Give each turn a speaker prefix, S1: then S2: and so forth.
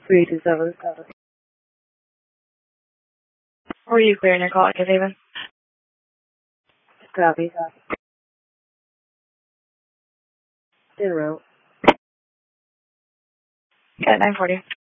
S1: 327.
S2: Were you clearing your call at Haven?
S1: Copy. En route.
S2: At 940.